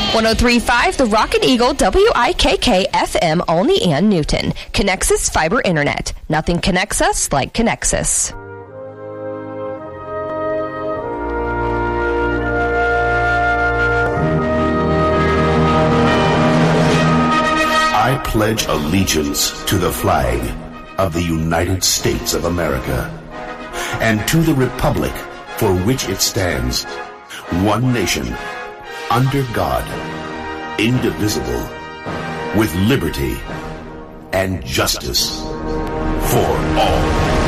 103.5 The Rocket Eagle, WIKK FM, Olney and Newton. Connexus Fiber Internet. Nothing connects us like Connexus. I pledge allegiance to the flag of the United States of America and to the republic for which it stands, one nation, under God, indivisible, with liberty and justice for all.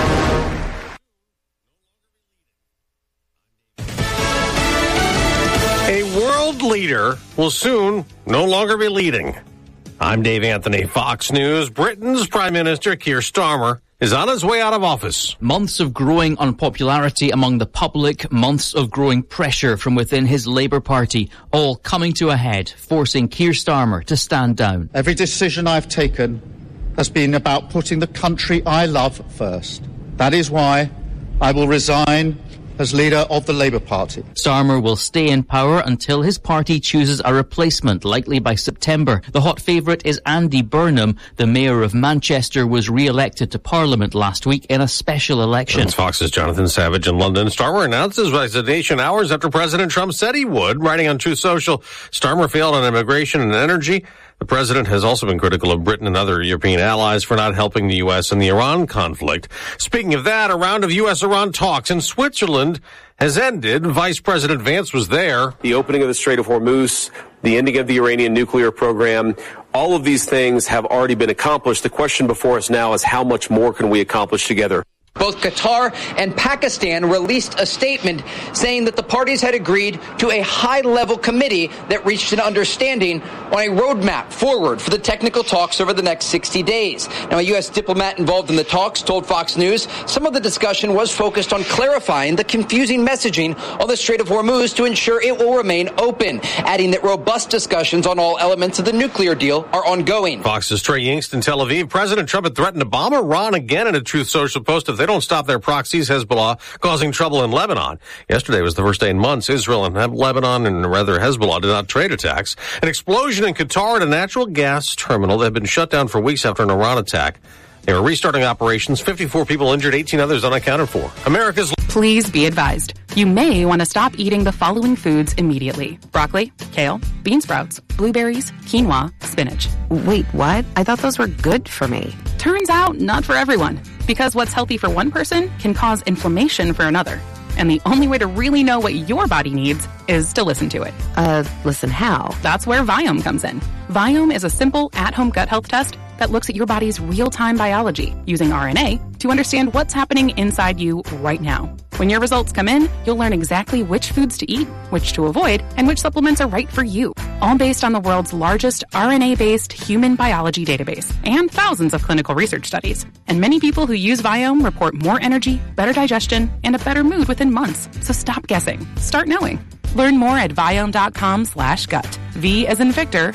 A world leader will soon no longer be leading. I'm Dave Anthony, Fox News. Britain's Prime Minister Keir Starmer is on his way out of office. Months of growing unpopularity among the public, months of growing pressure from within his Labour Party, all coming to a head, forcing Keir Starmer to stand down. Every decision I've taken has been about putting the country I love first. That is why I will resign as leader of the Labour Party. Starmer will stay in power until his party chooses a replacement, likely by September. The hot favourite is Andy Burnham. The mayor of Manchester was re-elected to Parliament last week in a special election. That's Fox's Jonathan Savage in London. Starmer announced his resignation hours after President Trump said he would. Writing on Truth Social, Starmer failed on immigration and energy. The president has also been critical of Britain and other European allies for not helping the U.S. in the Iran conflict. Speaking of that, a round of U.S.-Iran talks in Switzerland has ended. Vice President Vance was there. The opening of the Strait of Hormuz, the ending of the Iranian nuclear program, all of these things have already been accomplished. The question before us now is how much more can we accomplish together? Both Qatar and Pakistan released a statement saying that the parties had agreed to a high-level committee that reached an understanding on a roadmap forward for the technical talks over the next 60 days. Now, a U.S. diplomat involved in the talks told Fox News some of the discussion was focused on clarifying the confusing messaging on the Strait of Hormuz to ensure it will remain open, adding that robust discussions on all elements of the nuclear deal are ongoing. Fox's Trey Yingst in Tel Aviv. President Trump had threatened to bomb Iran again in a Truth Social post if they don't stop their proxies, Hezbollah, causing trouble in Lebanon. Yesterday was the first day in months Israel and Lebanon, and rather Hezbollah, did not trade attacks. An explosion in Qatar at a natural gas terminal that had been shut down for weeks after an Iran attack. They were restarting operations. 54 people injured, 18 others unaccounted for. America's... Please be advised. You may want to stop eating the following foods immediately. Broccoli, kale, bean sprouts, blueberries, quinoa, spinach. Wait, what? I thought those were good for me. Turns out, not for everyone. Because what's healthy for one person can cause inflammation for another. And the only way to really know what your body needs is to listen to it. Listen how? That's where Viome comes in. Viome is a simple at-home gut health test that looks at your body's real-time biology using RNA to understand what's happening inside you right now. When your results come in, you'll learn exactly which foods to eat, which to avoid, and which supplements are right for you. All based on the world's largest RNA-based human biology database and thousands of clinical research studies. And many people who use Viome report more energy, better digestion, and a better mood within months. So stop guessing. Start knowing. Learn more at Viome.com/gut. V as in Victor,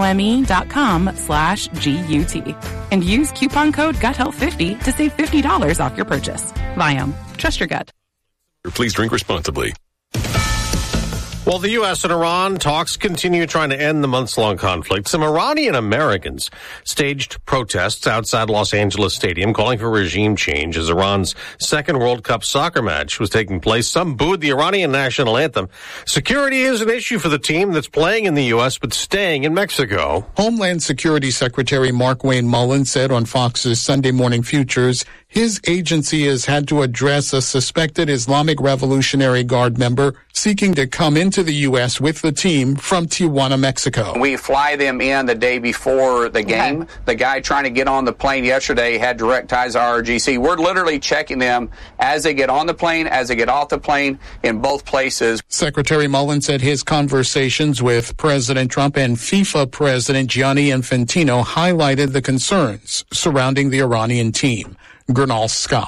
IOME.com/GUT. And use coupon code GUTHEALTH50 to save $50 off your purchase. Viome. Trust your gut. Please drink responsibly. While the U.S. and Iran talks continue trying to end the months-long conflict, some Iranian Americans staged protests outside Los Angeles Stadium calling for regime change as Iran's second World Cup soccer match was taking place. Some booed the Iranian national anthem. Security is an issue for the team that's playing in the U.S. but staying in Mexico. Homeland Security Secretary Markwayne Mullin said on Fox's Sunday Morning Futures his agency has had to address a suspected Islamic Revolutionary Guard member seeking to come into the U.S. with the team from Tijuana, Mexico. We fly them in the day before the game. Okay. The guy trying to get on the plane yesterday had direct ties to RGC. We're literally checking them as they get on the plane, as they get off the plane, in both places. Secretary Mullin said his conversations with President Trump and FIFA President Gianni Infantino highlighted the concerns surrounding the Iranian team. Gernal Scott,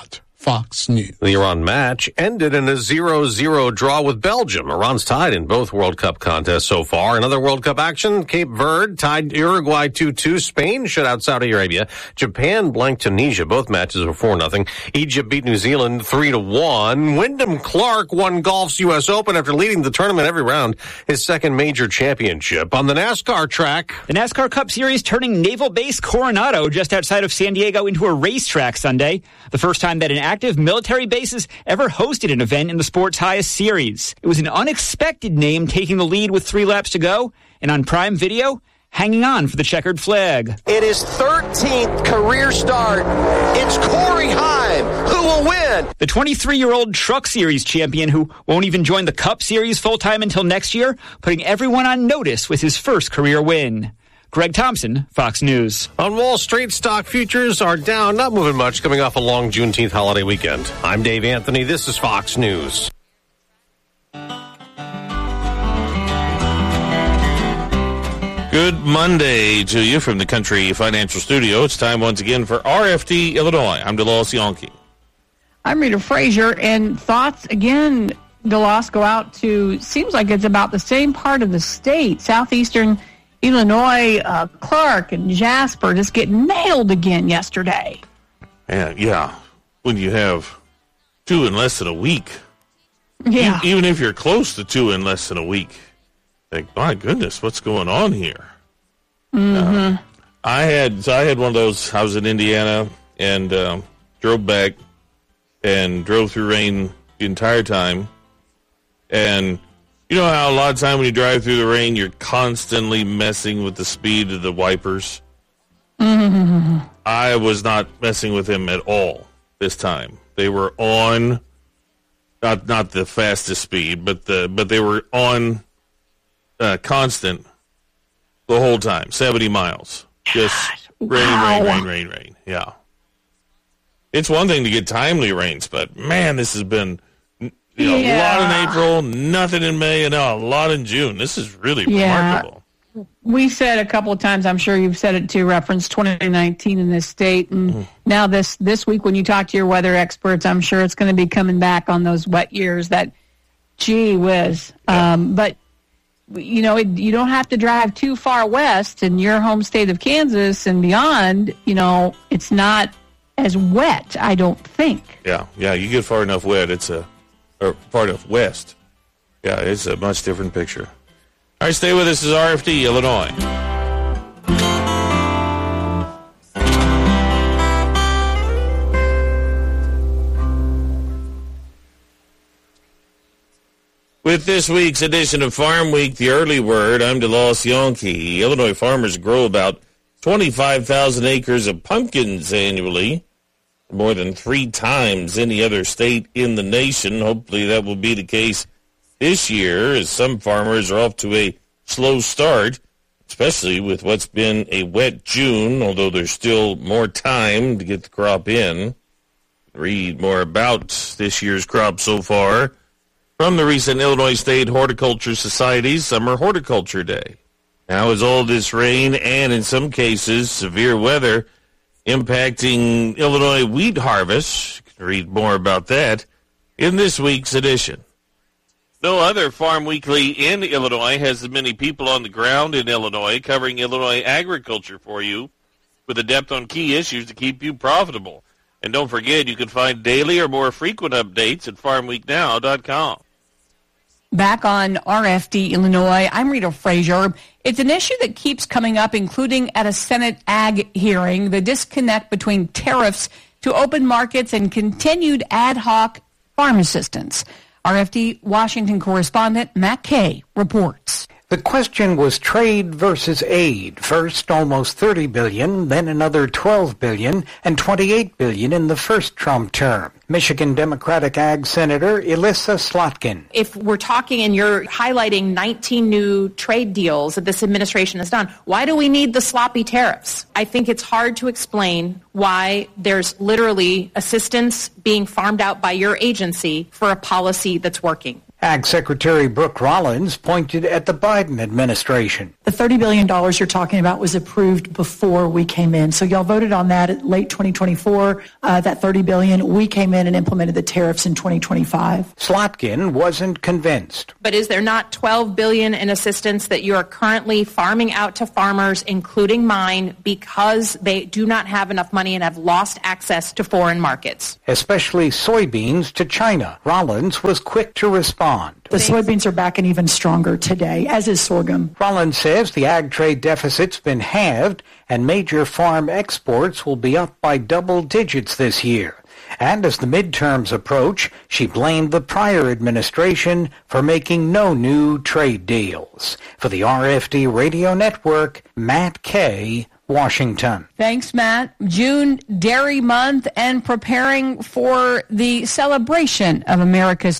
Fox News. The Iran match ended in a 0-0 draw with Belgium. Iran's tied in both World Cup contests so far. Another World Cup action, Cape Verde tied Uruguay 2-2. Spain shut out Saudi Arabia. Japan blanked Tunisia. Both matches were 4-0. Egypt beat New Zealand 3-1. Wyndham Clark won golf's U.S. Open after leading the tournament every round, his second major championship. On the NASCAR track, the NASCAR Cup Series turning Naval Base Coronado just outside of San Diego into a racetrack Sunday. The first time that an active military base has ever hosted an event in the sport's highest series. It was an unexpected name taking the lead with 3 laps to go, and on Prime Video, hanging on for the checkered flag. It is 13th career start. It's Corey Heim who will win. The 23-year-old Truck Series champion who won't even join the Cup Series full-time until next year, putting everyone on notice with his first career win. Greg Thompson, Fox News. On Wall Street, stock futures are down, not moving much, coming off a long Juneteenth holiday weekend. I'm Dave Anthony. This is Fox News. Good Monday to you from the Country Financial Studio. It's time once again for RFD Illinois. I'm DeLoss Yonke. I'm Rita Frazier, and thoughts again, DeLoss, go out to, seems like it's about the same part of the state, southeastern Illinois. Clark and Jasper just get nailed again yesterday. Yeah, when you have 2 in less than a week. Yeah. Even if you're close to 2 in less than a week. Like, my goodness, what's going on here? Mm-hmm. I had one of those. I was in Indiana and drove back and drove through rain the entire time. And you know how a lot of time when you drive through the rain, you're constantly messing with the speed of the wipers? Mm-hmm. I was not messing with them at all this time. They were on, not the fastest speed, but they were on constant the whole time, 70 miles. Just rain. Yeah. It's one thing to get timely rains, but man, this has been a lot in April, nothing in May, and now a lot in June. This is really remarkable. We said a couple of times, I'm sure you've said it too, reference 2019 in this state. And now this week when you talk to your weather experts, I'm sure it's going to be coming back on those wet years that, gee whiz. But, you know, you don't have to drive too far west in your home state of Kansas and beyond. You know, it's not as wet, I don't think. Yeah, you get far enough wet, or far enough west. Yeah, it's a much different picture. All right, stay with us. This is RFD Illinois. With this week's edition of Farm Week, the early word, I'm DeLoss Yonke. Illinois farmers grow about 25,000 acres of pumpkins annually, more than 3 times any other state in the nation. Hopefully that will be the case this year, as some farmers are off to a slow start, especially with what's been a wet June, although there's still more time to get the crop in. Read more about this year's crop so far from the recent Illinois State Horticulture Society's Summer Horticulture Day. Now, as all this rain and, in some cases, severe weather impacting Illinois wheat harvest, you can read more about that in this week's edition. No other Farm Weekly in Illinois has as many people on the ground in Illinois covering Illinois agriculture for you with a depth on key issues to keep you profitable. And don't forget, you can find daily or more frequent updates at farmweeknow.com. Back on RFD Illinois, I'm Rita Frazier. It's an issue that keeps coming up, including at a Senate Ag hearing, the disconnect between tariffs to open markets and continued ad hoc farm assistance. RFD Washington correspondent Matt Kay reports. The question was trade versus aid. First, almost $30 billion, then another $12 billion, and $28 billion in the first Trump term. Michigan Democratic Ag Senator Elissa Slotkin. If we're talking and you're highlighting 19 new trade deals that this administration has done, why do we need the sloppy tariffs? I think it's hard to explain why there's literally assistance being farmed out by your agency for a policy that's working. Ag Secretary Brooke Rollins pointed at the Biden administration. The $30 billion you're talking about was approved before we came in. So y'all voted on that at late 2024, that $30 billion. We came in and implemented the tariffs in 2025. Slotkin wasn't convinced. But is there not $12 billion in assistance that you are currently farming out to farmers, including mine, because they do not have enough money and have lost access to foreign markets? Especially soybeans to China. Rollins was quick to respond. The soybeans are back and even stronger today, as is sorghum. Rollins says the ag trade deficit's been halved and major farm exports will be up by double digits this year. And as the midterms approach, she blamed the prior administration for making no new trade deals. For the RFD Radio Network, Matt Kay, Washington. Thanks, Matt. June Dairy Month and preparing for the celebration of America's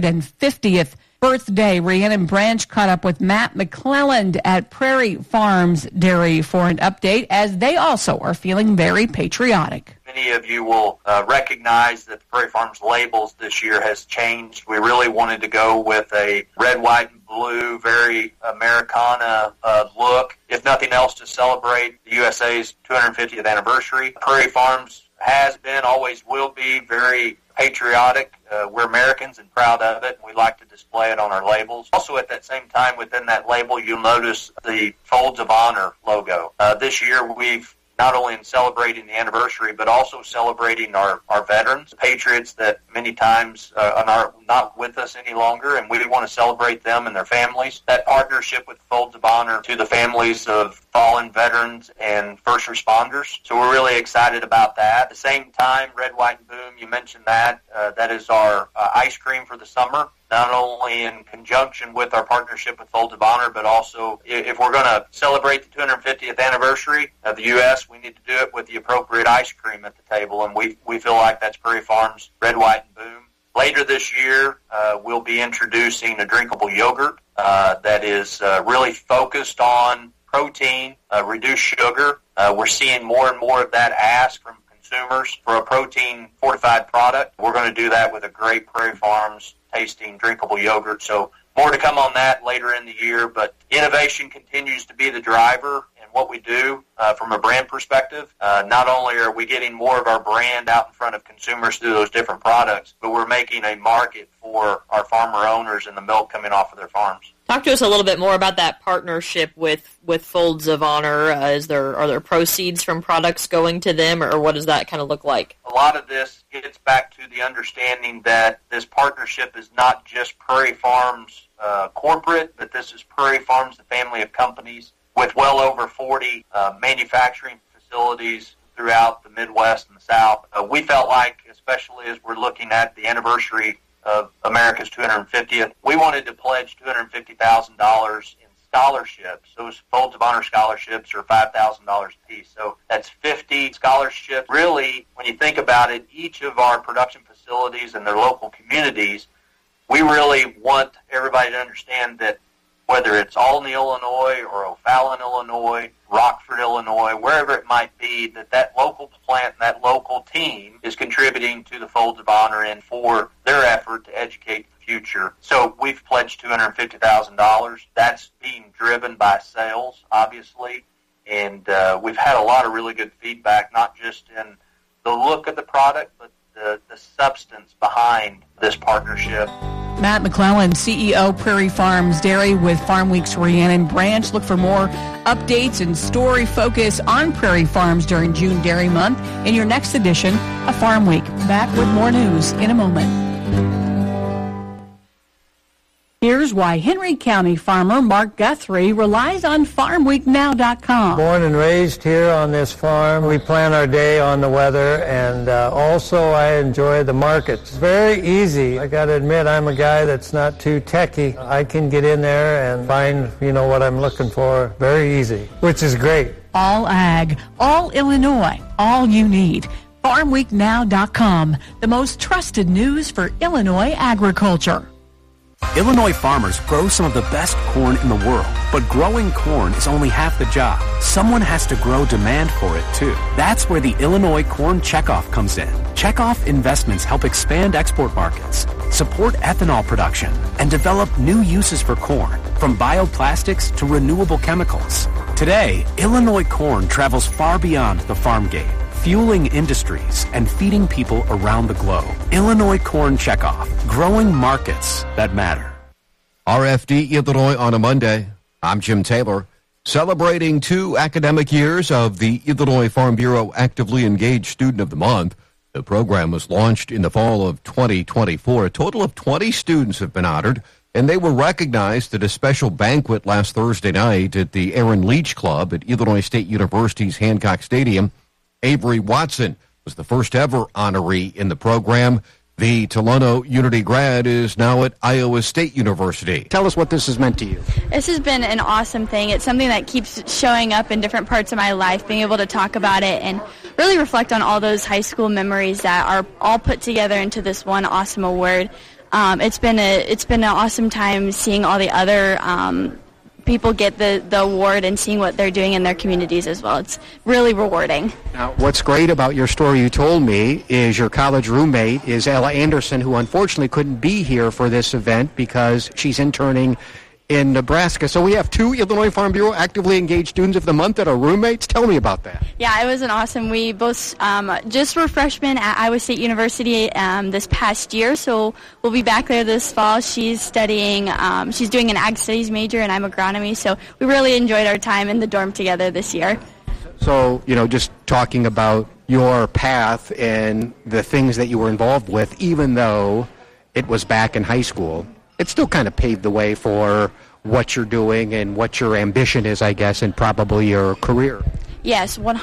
250th birthday. Rhiannon Branch caught up with Matt McClelland at Prairie Farms Dairy for an update, as they also are feeling very patriotic. Many of you will recognize that the Prairie Farms labels this year has changed. We really wanted to go with a red, white, and blue, very Americana look, if nothing else, to celebrate the USA's 250th anniversary. Prairie Farms has been, always will be, very patriotic. We're Americans and proud of it, and we like to display it on our labels. Also, at that same time, within that label, you'll notice the Folds of Honor logo. This year, we've not only in celebrating the anniversary, but also celebrating our veterans, patriots that many times are not with us any longer, and we want to celebrate them and their families. That partnership with Folds of Honor to the families of fallen veterans and first responders. So we're really excited about that. At the same time, Red, White, and Boom, you mentioned that. That is our ice cream for the summer, not only in conjunction with our partnership with Folds of Honor, but also if we're going to celebrate the 250th anniversary of the U.S., we need to do it with the appropriate ice cream at the table, and we feel like that's Prairie Farms Red, White, and Boom. Later this year, we'll be introducing a drinkable yogurt that is really focused on protein, reduced sugar. We're seeing more and more of that ask from consumers for a protein-fortified product. We're going to do that with a great Prairie Farms tasting drinkable yogurt. So more to come on that later in the year, but innovation continues to be the driver in what we do from a brand perspective. Not only are we getting more of our brand out in front of consumers through those different products, but we're making a market for our farmer owners and the milk coming off of their farms. Talk to us a little bit more about that partnership with Folds of Honor. Are there proceeds from products going to them, or what does that kind of look like? A lot of this gets back to the understanding that this partnership is not just Prairie Farms corporate, but this is Prairie Farms, the family of companies, with well over 40 manufacturing facilities throughout the Midwest and the South. We felt like, especially as we're looking at the anniversary of America's 250th, we wanted to pledge $250,000 in scholarships. Those Folds of Honor scholarships are $5,000 a piece. So that's 50 scholarships. Really, when you think about it, each of our production facilities and their local communities, we really want everybody to understand that whether it's Albany, Illinois, or O'Fallon, Illinois, Rockford, Illinois, wherever it might be, that local plant and that local team is contributing to the Folds of Honor and for their effort to educate the future. So we've pledged $250,000. That's being driven by sales, obviously, and we've had a lot of really good feedback, not just in the look of the product, but the substance behind this partnership. Matt McClelland, CEO, Prairie Farms Dairy, with Farm Week's Rhiannon Branch. Look for more updates and story focus on Prairie Farms during June Dairy Month in your next edition of Farm Week. Back with more news in a moment. Here's why Henry County farmer Mark Guthrie relies on FarmWeekNow.com. Born and raised here on this farm, we plan our day on the weather, and also I enjoy the market. It's very easy. I got to admit, I'm a guy that's not too techy. I can get in there and find, what I'm looking for very easy, which is great. All ag, all Illinois, all you need. FarmWeekNow.com, the most trusted news for Illinois agriculture. Illinois farmers grow some of the best corn in the world, but growing corn is only half the job. Someone has to grow demand for it, too. That's where the Illinois Corn Checkoff comes in. Checkoff investments help expand export markets, support ethanol production, and develop new uses for corn, from bioplastics to renewable chemicals. Today, Illinois corn travels far beyond the farm gate, fueling industries and feeding people around the globe. Illinois Corn Checkoff, growing markets that matter. RFD Illinois on a Monday. I'm Jim Taylor. Celebrating 2 academic years of the Illinois Farm Bureau Actively Engaged Student of the Month. The program was launched in the fall of 2024. A total of 20 students have been honored, and they were recognized at a special banquet last Thursday night at the Aaron Leach Club at Illinois State University's Hancock Stadium. Avery Watson was the first ever honoree in the program. The Tolono Unity grad is now at Iowa State University. Tell us what this has meant to you. This has been an awesome thing. It's something that keeps showing up in different parts of my life, being able to talk about it and really reflect on all those high school memories that are all put together into this one awesome award. It's been an awesome time seeing all the other people get the award and seeing what they're doing in their communities as well. It's really rewarding. Now, what's great about your story you told me is your college roommate is Ella Anderson, who unfortunately couldn't be here for this event because she's interning in Nebraska. So we have 2 Illinois Farm Bureau Actively Engaged Students of the Month that are roommates. Tell me about that. Yeah, it was an awesome. We both just were freshmen at Iowa State University this past year, so we'll be back there this fall. She's studying, she's doing an ag studies major, and I'm agronomy, so we really enjoyed our time in the dorm together this year. So, just talking about your path and the things that you were involved with, even though it was back in high school, it still kind of paved the way for what you're doing and what your ambition is, I guess, and probably your career. Yes, 100%.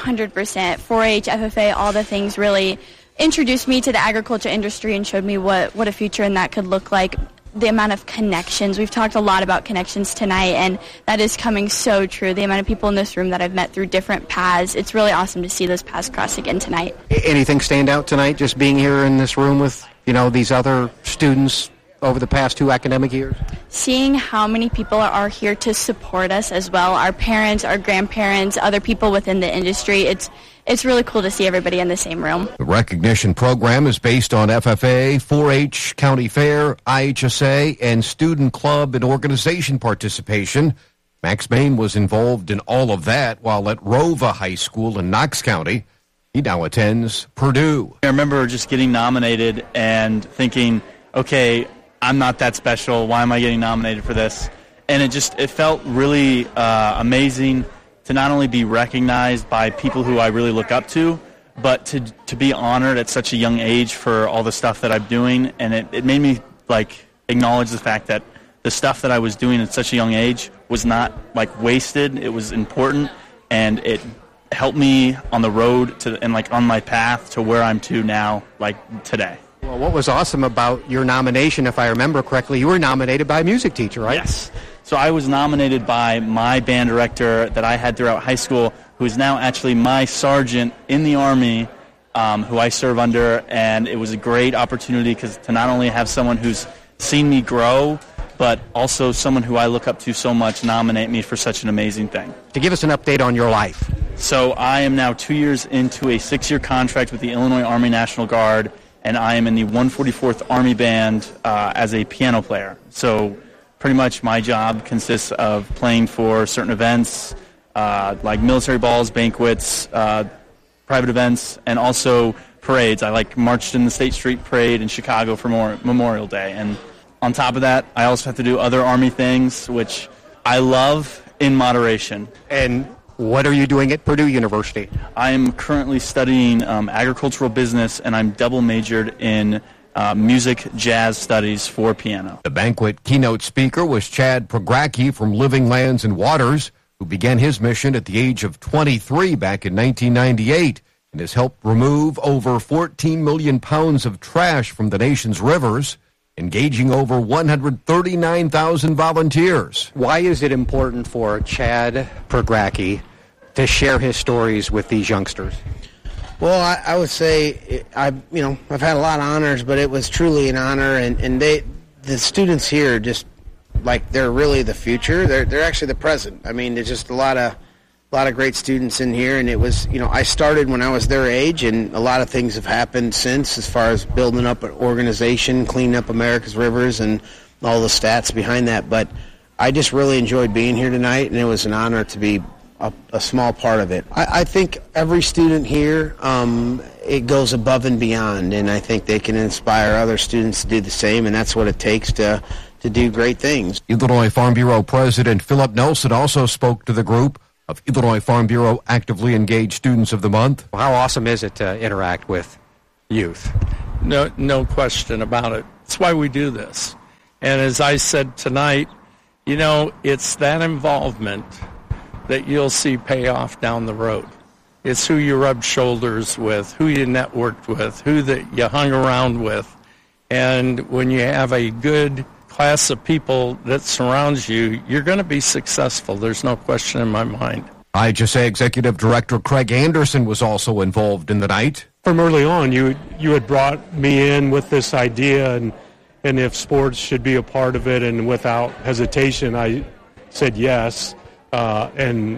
4-H, FFA, all the things really introduced me to the agriculture industry and showed me what a future in that could look like. The amount of connections. We've talked a lot about connections tonight, and that is coming so true. The amount of people in this room that I've met through different paths. It's really awesome to see those paths cross again tonight. Anything stand out tonight, just being here in this room with, these other students over the past 2 academic years? Seeing how many people are here to support us as well, our parents, our grandparents, other people within the industry. It's really cool to see everybody in the same room. The recognition program is based on FFA, 4-H, County Fair, IHSA, and student club and organization participation. Max Bain was involved in all of that while at Rova High School in Knox County. He now attends Purdue. I remember just getting nominated and thinking, okay, I'm not that special. Why am I getting nominated for this? And it felt really amazing to not only be recognized by people who I really look up to, but to be honored at such a young age for all the stuff that I'm doing. And it made me acknowledge the fact that the stuff that I was doing at such a young age was not wasted. It was important, and it helped me on the road to and on my path to where I'm to now, today. Well, what was awesome about your nomination, if I remember correctly, you were nominated by a music teacher, right? Yes. So I was nominated by my band director that I had throughout high school, who is now actually my sergeant in the Army, who I serve under, and it was a great opportunity to not only have someone who's seen me grow, but also someone who I look up to so much nominate me for such an amazing thing. To give us an update on your life. So I am now 2 years into a 6-year contract with the Illinois Army National Guard, and I am in the 144th Army Band as a piano player. So pretty much my job consists of playing for certain events, like military balls, banquets, private events, and also parades. I marched in the State Street Parade in Chicago for Memorial Day. And on top of that, I also have to do other Army things, which I love in moderation. And what are you doing at Purdue University? I am currently studying agricultural business, and I'm double majored in music jazz studies for piano. The banquet keynote speaker was Chad Progracki from Living Lands and Waters, who began his mission at the age of 23 back in 1998 and has helped remove over 14 million pounds of trash from the nation's rivers, engaging over 139,000 volunteers. Why is it important for Chad Progracki to share his stories with these youngsters? Well, I would say I've had a lot of honors, but it was truly an honor, and the students here just like they're really the future. They're actually the present. I mean, there's just a lot of great students in here, and it was, I started when I was their age, and a lot of things have happened since as far as building up an organization, cleaning up America's rivers, and all the stats behind that. But I just really enjoyed being here tonight, and it was an honor to be a small part of it. I think every student here, it goes above and beyond, and I think they can inspire other students to do the same, and that's what it takes to do great things. Illinois Farm Bureau President Philip Nelson also spoke to the group of Illinois Farm Bureau Actively Engaged Students of the Month. How awesome is it to interact with youth? No question about it. That's why we do this. And as I said tonight, it's that involvement that you'll see pay off down the road. It's who you rubbed shoulders with, who you networked with, who that you hung around with. And when you have a good class of people that surrounds you, you're going to be successful. There's no question in my mind. IHSA Executive Director Craig Anderson was also involved in the night. From early on, you had brought me in with this idea, and if sports should be a part of it, and without hesitation, I said yes. In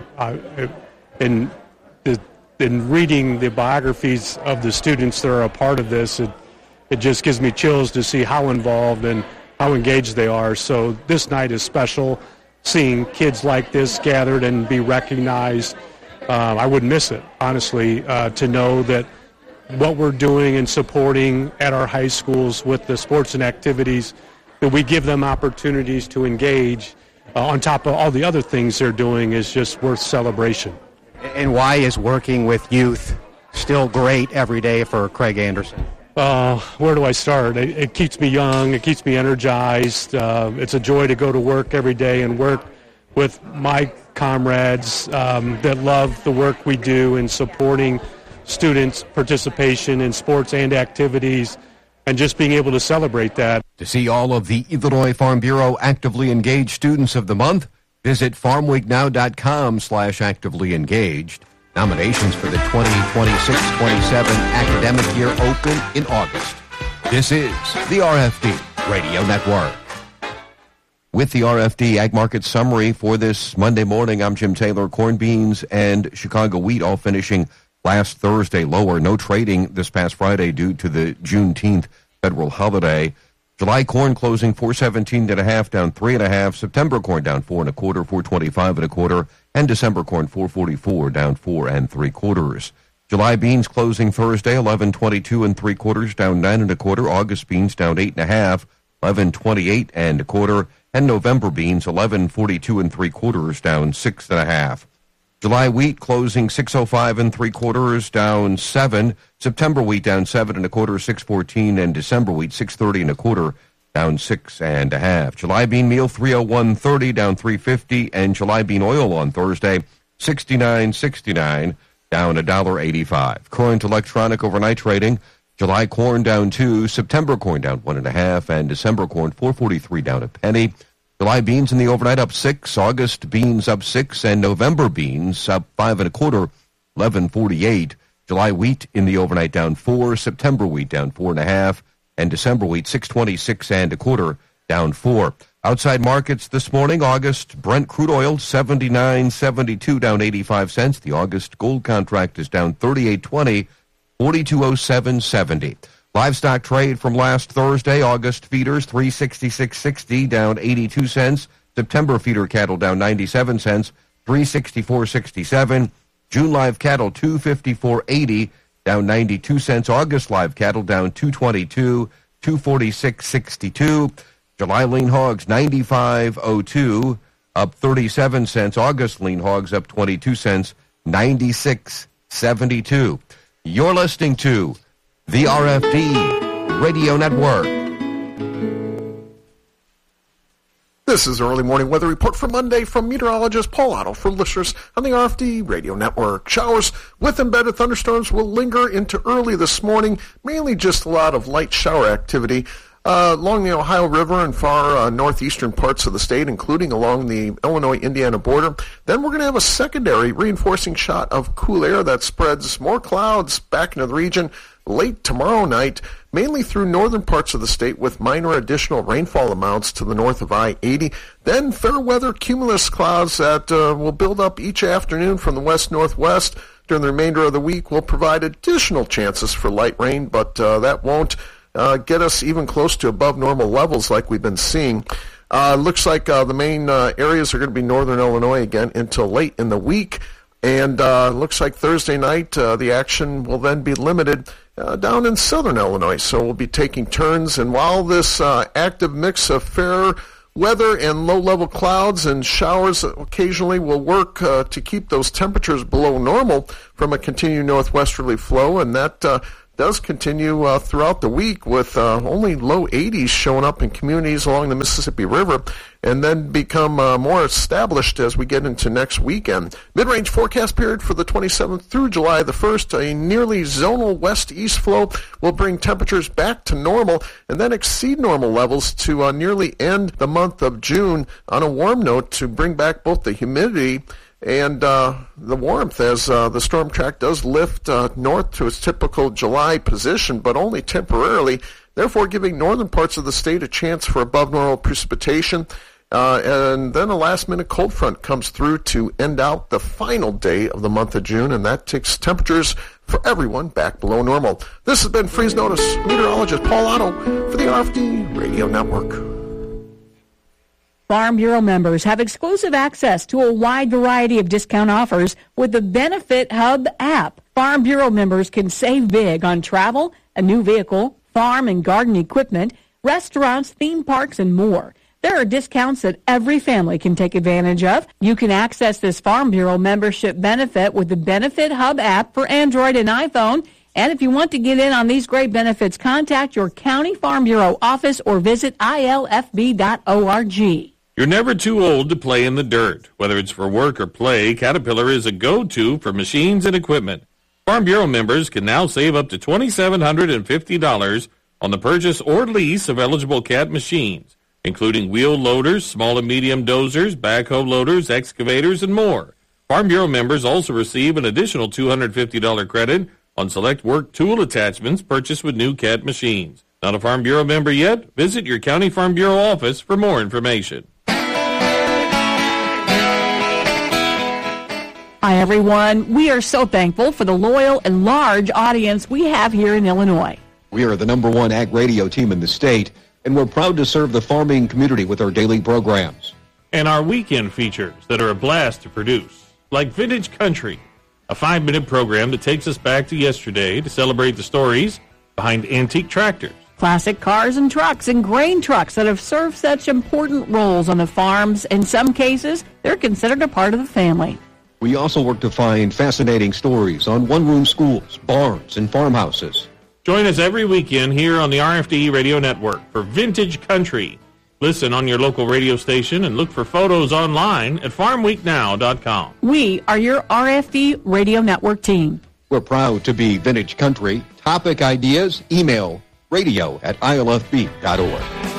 reading the biographies of the students that are a part of this, it just gives me chills to see how involved and how engaged they are. So this night is special. Seeing kids like this gathered and be recognized, I wouldn't miss it, honestly, to know that what we're doing and supporting at our high schools with the sports and activities, that we give them opportunities to engage on top of all the other things they're doing is just worth celebration. And why is working with youth still great every day for Craig Anderson? Where do I start? It keeps me young. It keeps me energized. It's a joy to go to work every day and work with my comrades that love the work we do in supporting students' participation in sports and activities, and just being able to celebrate that. To see all of the Illinois Farm Bureau Actively Engaged Students of the Month, visit farmweeknow.com/actively engaged. Nominations for the 2026-27 academic year open in August. This is the RFD Radio Network. With the RFD Ag Market Summary for this Monday morning, I'm Jim Taylor. Corn, beans, and Chicago wheat all finishing last Thursday lower. No trading this past Friday due to the Juneteenth federal holiday. July corn closing 417.5, down 3.5. September corn down 4 1/4, 425 1/4, and December corn 444 down 4 3/4. July beans closing Thursday 1122 3/4, down 9 1/4. August beans down 8.5, 1128 1/4, and November beans 1142 3/4, down 6.5. July wheat closing 605 3/4, down 7. September wheat down 7 1/4, 614, and December wheat 630 1/4, down 6.5. July bean meal 301.30, down 3.50, and July bean oil on Thursday 69.69, down $1.85. Current electronic overnight trading: July corn down 2, September corn down 1.5, and December corn 443 down a penny. July beans in the overnight up 6, August beans up 6, and November beans up 5 1/4, 11.48. July wheat in the overnight down 4, September wheat down 4.5, and December wheat 626 1/4, down 4. Outside markets this morning: August Brent crude oil 79.72, down 85 cents. The August gold contract is down 38.20, 4207.70. Livestock trade from last Thursday: August feeders 366.60, down 82 cents. September feeder cattle down 97 cents, 364.67. June live cattle 254.80, down 92 cents. August live cattle down 222, 246.62. July lean hogs 95.02, up 37 cents. August lean hogs up 22 cents, 96.72. You're listening to the RFD Radio Network. This is early morning weather report for Monday from meteorologist Paul Otto for listeners on the RFD Radio Network. Showers with embedded thunderstorms will linger into early this morning, mainly just a lot of light shower activity along the Ohio River and far northeastern parts of the state, including along the Illinois-Indiana border. Then we're going to have a secondary reinforcing shot of cool air that spreads more clouds back into the region late tomorrow night, mainly through northern parts of the state with minor additional rainfall amounts to the north of I-80. Then fair weather cumulus clouds that will build up each afternoon from the west-northwest during the remainder of the week will provide additional chances for light rain, but that won't get us even close to above normal levels like we've been seeing. Looks like the main areas are going to be northern Illinois again until late in the week. And looks like Thursday night the action will then be limited down in southern Illinois. So we'll be taking turns. And while this active mix of fair weather and low-level clouds and showers occasionally will work to keep those temperatures below normal from a continued northwesterly flow, and that does continue throughout the week with only low 80s showing up in communities along the Mississippi River, and then become more established as we get into next weekend. Mid-range forecast period for the 27th through July the 1st, a nearly zonal west-east flow will bring temperatures back to normal and then exceed normal levels to nearly end the month of June on a warm note to bring back both the humidity and the warmth as the storm track does lift north to its typical July position, but only temporarily, therefore giving northern parts of the state a chance for above normal precipitation. And then a last-minute cold front comes through to end out the final day of the month of June, and that takes temperatures for everyone back below normal. This has been Freeze Notice. Meteorologist Paul Otto for the RFD Radio Network. Farm Bureau members have exclusive access to a wide variety of discount offers with the Benefit Hub app. Farm Bureau members can save big on travel, a new vehicle, farm and garden equipment, restaurants, theme parks, and more. There are discounts that every family can take advantage of. You can access this Farm Bureau membership benefit with the Benefit Hub app for Android and iPhone. And if you want to get in on these great benefits, contact your county Farm Bureau office or visit ilfb.org. You're never too old to play in the dirt. Whether it's for work or play, Caterpillar is a go-to for machines and equipment. Farm Bureau members can now save up to $2,750 on the purchase or lease of eligible Cat machines, including wheel loaders, small and medium dozers, backhoe loaders, excavators, and more. Farm Bureau members also receive an additional $250 credit on select work tool attachments purchased with new Cat machines. Not a Farm Bureau member yet? Visit your county Farm Bureau office for more information. Hi, everyone. We are so thankful for the loyal and large audience we have here in Illinois. We are the #1 ag radio team in the state, and we're proud to serve the farming community with our daily programs. And our weekend features that are a blast to produce, like Vintage Country, a 5-minute program that takes us back to yesterday to celebrate the stories behind antique tractors. Classic cars and trucks and grain trucks that have served such important roles on the farms. In some cases, they're considered a part of the family. We also work to find fascinating stories on one-room schools, barns, and farmhouses. Join us every weekend here on the RFD Radio Network for Vintage Country. Listen on your local radio station and look for photos online at farmweeknow.com. We are your RFD Radio Network team. We're proud to be Vintage Country. Topic ideas, email radio@ilfb.org.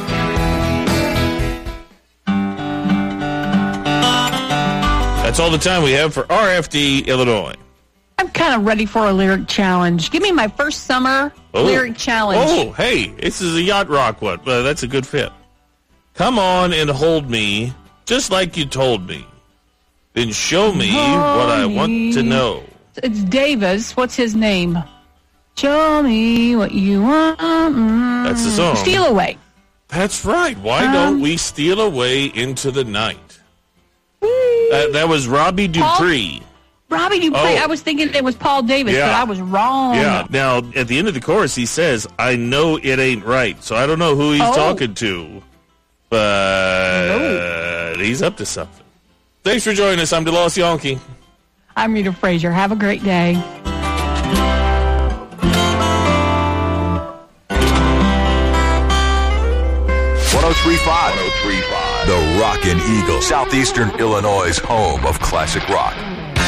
That's all the time we have for RFD Illinois. I'm kind of ready for a lyric challenge. Give me my first summer lyric challenge. Oh, hey, this is a yacht rock one. That's a good fit. Come on and hold me, just like you told me. Then show me what I want to know. It's Davis. What's his name? Show me what you want. That's the song. Steal Away. That's right. Why don't we steal away into the night? That was Robbie Dupree. Robbie Dupree. I was thinking it was Paul Davis, but I was wrong. Yeah. Now, at the end of the chorus, he says, I know it ain't right. So I don't know who he's talking to, but he's up to something. Thanks for joining us. I'm DeLoss Yonke. I'm Rita Frazier. Have a great day. 103.5. The Rockin' Eagle, Southeastern Illinois' home of classic rock.